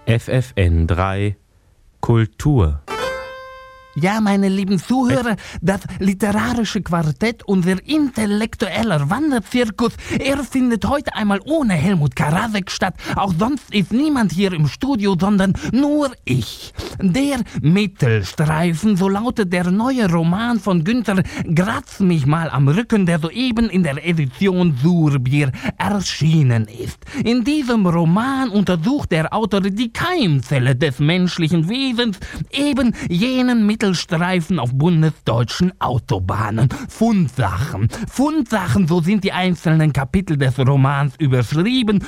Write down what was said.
FFN3 Kultur. Ja, meine lieben Zuhörer, das literarische Quartett, unser intellektueller Wanderzirkus, er findet heute einmal ohne Helmut Karasek statt. Auch sonst ist niemand hier im Studio, sondern nur ich. Der Mittelstreifen, so lautet der neue Roman von Günter Grass mich mal am Rücken, der soeben in der Edition Surbier erschienen ist. In diesem Roman untersucht der Autor die Keimzelle des menschlichen Wesens, eben jenen Mittelstreifen auf bundesdeutschen Autobahnen. Fundsachen, so sind die einzelnen Kapitel des Romans überschrieben.